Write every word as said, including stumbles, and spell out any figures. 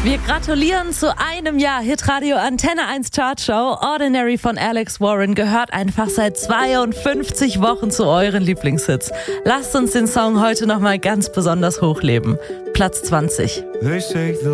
Wir gratulieren zu einem Jahr Hitradio Antenne eins Chartshow. Ordinary von Alex Warren gehört einfach seit zweiundfünfzig Wochen zu euren Lieblingshits. Lasst uns den Song heute nochmal ganz besonders hochleben. Platz zwanzig.